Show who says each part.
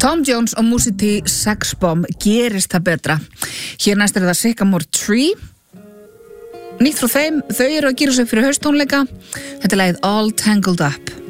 Speaker 1: Tom Jones og Mousse T. Sex Bomb, gerist það betra. Hér næst það Sycamore Tree. Nýtt frá þeim, þau eru að gera sig fyrir haustónleika. Þetta er lagið All Tangled Up.